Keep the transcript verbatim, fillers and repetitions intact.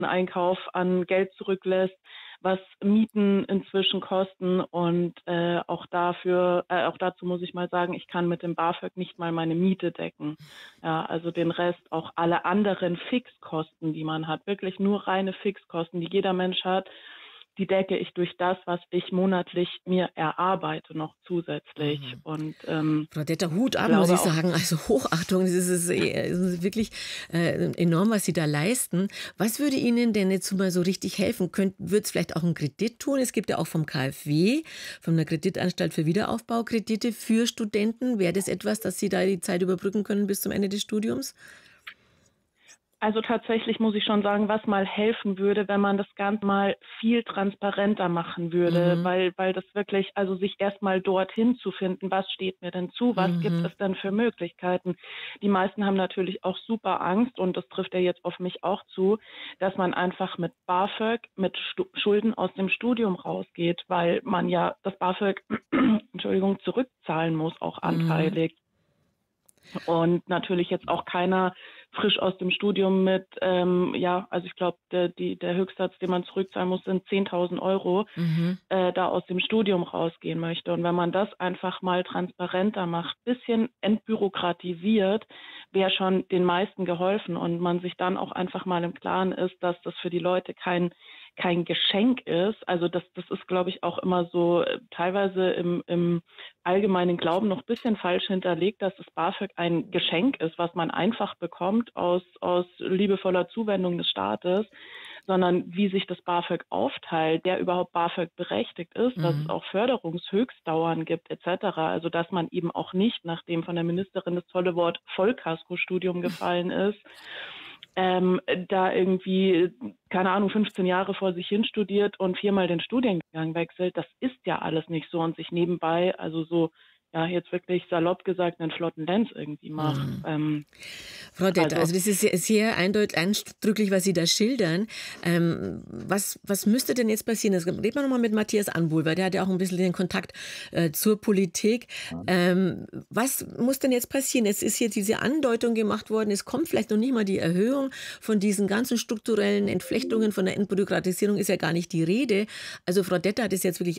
Einkauf an Geld zurücklässt, was Mieten inzwischen kosten und, äh, auch dafür äh, auch dazu muss ich mal sagen, ich kann mit dem BAföG nicht mal meine Miete decken. Ja, also den Rest, auch alle anderen Fixkosten, die man hat, wirklich nur reine Fixkosten, die jeder Mensch hat, die decke ich durch das, was ich monatlich mir erarbeite, noch zusätzlich. Mhm. Und, ähm, Frau Detter, Hut ich ab, muss glaube ich auch sagen. Also Hochachtung, das ist, äh, es ist wirklich äh, enorm, was Sie da leisten. Was würde Ihnen denn jetzt mal so richtig helfen? Würde es vielleicht auch ein Kredit tun? Es gibt ja auch vom KfW, von der Kreditanstalt für Wiederaufbau, Kredite für Studenten. Wäre das etwas, dass Sie da die Zeit überbrücken können bis zum Ende des Studiums? Also tatsächlich muss ich schon sagen, was mal helfen würde, wenn man das Ganze mal viel transparenter machen würde, Mhm. weil weil das wirklich also sich erst mal dorthin zu finden, was steht mir denn zu, was gibt Mhm. es denn für Möglichkeiten? Die meisten haben natürlich auch super Angst und das trifft ja jetzt auf mich auch zu, dass man einfach mit BAföG, mit Stu Schulden aus dem Studium rausgeht, weil man ja das BAföG, Entschuldigung, zurückzahlen muss, auch Mhm. anteilig. Und natürlich jetzt auch keiner frisch aus dem Studium mit, ähm, ja, also ich glaube, der, die, der Höchstsatz, den man zurückzahlen muss, sind zehntausend Euro, Mhm. äh, da aus dem Studium rausgehen möchte. Und wenn man das einfach mal transparenter macht, bisschen entbürokratisiert, wäre schon den meisten geholfen und man sich dann auch einfach mal im Klaren ist, dass das für die Leute kein kein Geschenk ist. Also das, das ist, glaube ich, auch immer so äh, teilweise im, im allgemeinen Glauben noch ein bisschen falsch hinterlegt, dass das BAföG ein Geschenk ist, was man einfach bekommt aus, aus liebevoller Zuwendung des Staates, sondern wie sich das BAföG aufteilt, der überhaupt BAföG berechtigt ist, dass es Mhm. auch Förderungshöchstdauern gibt et cetera. Also dass man eben auch nicht, nachdem von der Ministerin das tolle Wort Vollkaskostudium gefallen ist, ähm, da irgendwie, keine Ahnung, fünfzehn Jahre vor sich hin studiert und viermal den Studiengang wechselt. Das ist ja alles nicht so und sich nebenbei, also so, ja, jetzt wirklich salopp gesagt, einen flotten Lenz irgendwie macht. Mhm. Ähm, Frau Detter, also also das ist sehr, sehr eindeutig, eindrücklich, was Sie da schildern. Ähm, was, was müsste denn jetzt passieren? Jetzt reden wir nochmal mit Matthias Anbuhl, weil der hat ja auch ein bisschen den Kontakt äh, zur Politik. Ähm, was muss denn jetzt passieren? Jetzt ist hier diese Andeutung gemacht worden, es kommt vielleicht noch nicht mal die Erhöhung von diesen ganzen strukturellen Entflechtungen, von der Entbürokratisierung ist ja gar nicht die Rede. Also Frau Detter hat es jetzt wirklich